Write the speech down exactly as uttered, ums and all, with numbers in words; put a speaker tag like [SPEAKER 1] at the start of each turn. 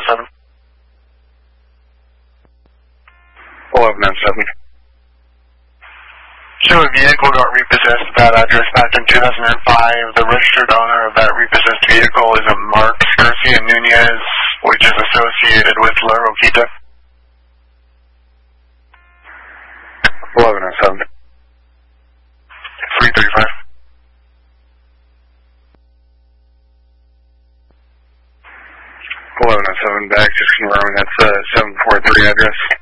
[SPEAKER 1] seven.
[SPEAKER 2] eleven oh seven.
[SPEAKER 1] Show a vehicle got repossessed at that address back in two thousand five. The registered owner of that repossessed vehicle is a Mark Garcia Nunez, which is associated with La Roquita.
[SPEAKER 2] eleven oh seven.
[SPEAKER 1] three thirty-five.
[SPEAKER 2] eleven oh seven back, just confirming that's the seven four three address.